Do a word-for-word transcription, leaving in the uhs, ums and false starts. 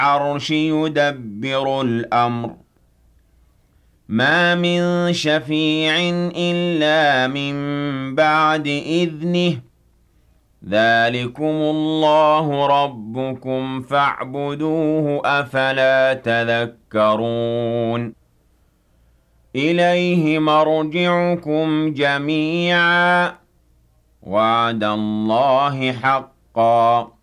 الْعَرْشِ يُدَبِّرُ الْأَمْرَ مَا مِن شَفِيعٍ إِلَّا مِن بَعْدِ إِذْنِهِ ۚ ذَٰلِكُمُ اللَّهُ رَبُّكُمْ فَاعْبُدُوهُ ۚ أَفَلَا تَذَكَّرُونَ إِلَيْهِ مَرْجِعُكُمْ جَمِيعًا ۖ وَعْدَ اللَّهِ حَقًّا ۚ